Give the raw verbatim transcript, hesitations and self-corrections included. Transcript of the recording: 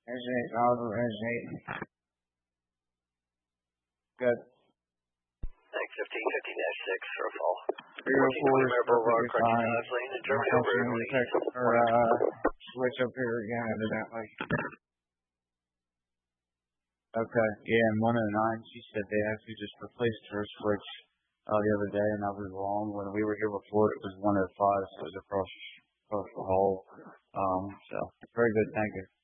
Is it over? Is it good? Thanks, fifteen fifty dash six for a fall. Zero four is perfectly fine. Lane in Germany over Or, uh, switch up here again, evidently. Okay, yeah, and one oh nine, she said they actually just replaced her switch uh, the other day, and I was wrong. When we were here before, it was one oh five, so it was across, across the hall. Um, so, very good, thank you.